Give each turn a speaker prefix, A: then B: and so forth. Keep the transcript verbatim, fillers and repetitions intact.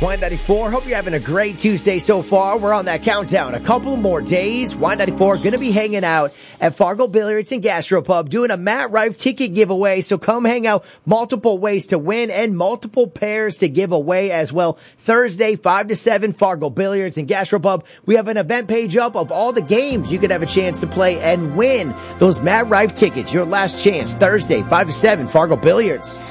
A: Y ninety-four, hope you're having a great Tuesday so far. We're on that countdown. A couple more days. Y ninety-four going to be hanging out at Fargo Billiards and Gastropub doing a Matt Rife ticket giveaway. So come hang out. Multiple ways to win and multiple pairs to give away as well. Thursday, five to seven, Fargo Billiards and Gastropub. We have an event page up of all the games you could have a chance to play and win those Matt Rife tickets. Your last chance, Thursday, five to seven, Fargo Billiards.